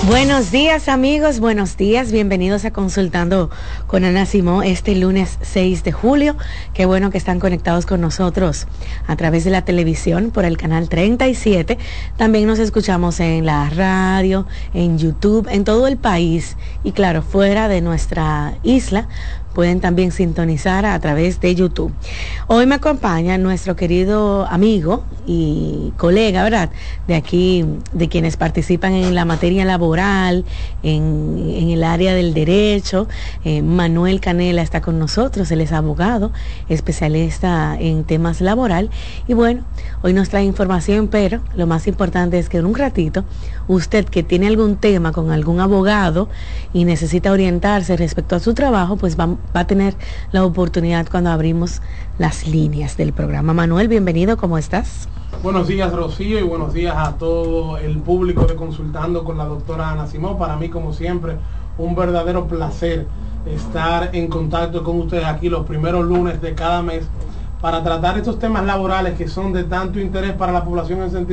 Buenos días amigos, buenos días, bienvenidos a Consultando con Ana Simó este lunes 6 de julio. Qué bueno que están conectados con nosotros a través de la televisión por el canal 37. También nos escuchamos en la radio, en YouTube, en todo el país y claro, fuera de nuestra isla. Pueden también sintonizar a través de YouTube. Hoy me acompaña nuestro querido amigo y colega, ¿verdad? De aquí, de quienes participan en la materia laboral, en el área del derecho. Manuel Canela está con nosotros, él es abogado, especialista en temas laboral. Y bueno, hoy nos trae información, pero lo más importante es que en un ratito, usted que tiene algún tema con algún abogado y necesita orientarse respecto a su trabajo, pues va a tener la oportunidad cuando abrimos las líneas del programa. Manuel, bienvenido, ¿cómo estás? Buenos días, Rocío, y buenos días a todo el público de Consultando con la doctora Ana Simó. Para mí, como siempre, un verdadero placer estar en contacto con ustedes aquí los primeros lunes de cada mes para tratar estos temas laborales que son de tanto interés para la población en sentido